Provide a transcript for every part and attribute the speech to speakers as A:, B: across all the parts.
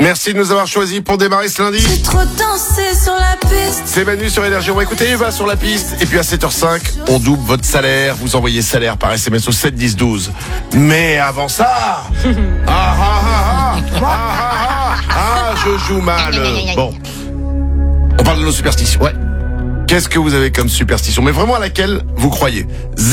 A: Merci de nous avoir choisis pour démarrer ce lundi.
B: J'ai trop dansé sur la piste.
A: C'est Manu sur Énergie. On va écouter Eva sur la piste. Et puis à 7h05, on double votre salaire. Vous envoyez salaire par SMS au 7 10 12. Mais avant ça, je joue mal. Bon, on parle de nos superstitions. Ouais. Qu'est-ce que vous avez comme superstition? Mais vraiment à laquelle vous croyez?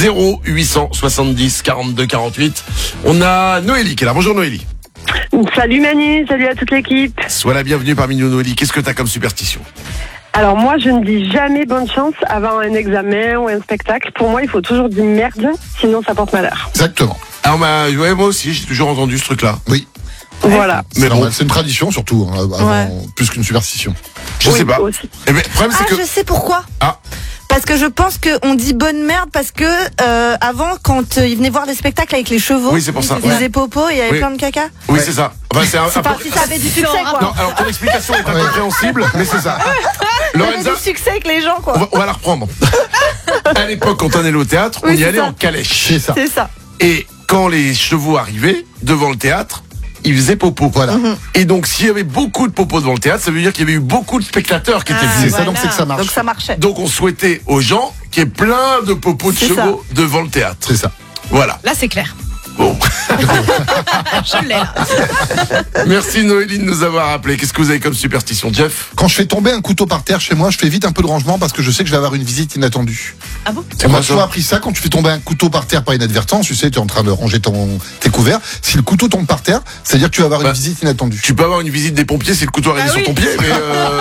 A: 0870 42 48. On a Noélie qui est là. Bonjour Noélie.
C: Salut Manu, salut à toute l'équipe.
A: Sois la bienvenue parmi nous Noélie. Qu'est-ce que t'as comme superstition?
C: Alors moi, je ne dis jamais bonne chance avant un examen ou un spectacle. Pour moi, il faut toujours dire merde, sinon ça porte malheur.
D: Exactement.
A: Alors ouais, moi aussi, j'ai toujours entendu ce truc-là.
D: Oui.
C: Voilà.
A: Mais bon,
D: C'est une tradition surtout, avant, plus qu'une superstition.
A: je sais pas.
C: Aussi.
A: Eh ben, le problème c'est que
E: Je sais pourquoi.
A: Ah.
E: Parce que je pense qu'on dit bonne merde parce que avant, quand ils venaient voir les spectacles avec les chevaux,
A: Oui, c'est pour ça.
E: ils faisaient popo et il y avait
A: Oui.
E: plein de caca.
A: oui, c'est ça. Enfin, c'est un
E: C'est
A: peu...
E: pas si ça avait du succès, quoi.
A: Non, alors ton explication est incompréhensible, mais c'est ça.
E: Ça avait
A: Lorenza,
E: du succès avec les gens, quoi.
A: on va la reprendre. À l'époque, quand on allait au théâtre, on
E: Oui,
A: y
E: c'est
A: allait
E: ça.
A: en calèche.
D: C'est ça.
E: C'est ça.
A: Et quand les chevaux arrivaient devant le théâtre, ils faisaient popo.
D: Voilà.
A: Et donc, s'il y avait beaucoup de popo devant le théâtre, ça veut dire qu'il y avait eu beaucoup de spectateurs qui étaient
D: C'est
A: venus.
D: ça, donc c'est que ça marche.
E: Donc ça marchait.
A: Donc, on souhaitait aux gens qu'il y ait plein de popos de
E: C'est
A: chevaux devant le théâtre.
D: C'est ça.
A: Voilà.
F: Là, c'est clair.
A: Bon.
F: Je l'ai là.
A: Merci Noélie de nous avoir appelé. Qu'est-ce que vous avez comme superstition, Jeff?
D: Quand je fais tomber un couteau par terre chez moi, je fais vite un peu de rangement parce que je sais que je vais avoir une visite inattendue.
F: Ah bon?
D: On m'a
A: quoi, ça
D: toujours appris ça, quand tu fais tomber un couteau par terre par inadvertance, tu sais, tu es en train de ranger tes couverts. Si le couteau tombe par terre, c'est-à-dire que tu vas avoir une visite inattendue.
A: Tu peux avoir une visite des pompiers si le couteau arrive
F: Ah
A: sur
F: oui.
A: ton pied, mais